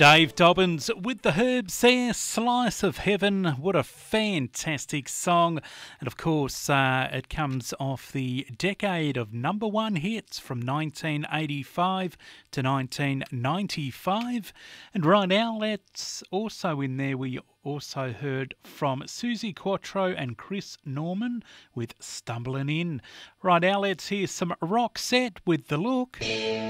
Dave Dobbins with the Herbs there, Slice of Heaven. What a fantastic song. And of course, it comes off the decade of number one hits from 1985 to 1995. And right now, let's also in there, we also heard from Suzi Quatro and Chris Norman with Stumbling In. Right now, let's hear some Roxette with The Look.